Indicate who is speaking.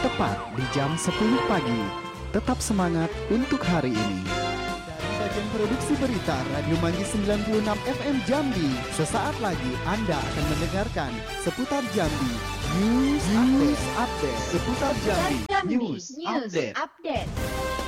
Speaker 1: tepat di jam 10 pagi. Tetap semangat untuk hari ini. Dari bagian produksi berita Radio Manggis 96 FM Jambi, sesaat lagi Anda akan mendengarkan seputar Jambi News Update. Seputar Jambi News Update.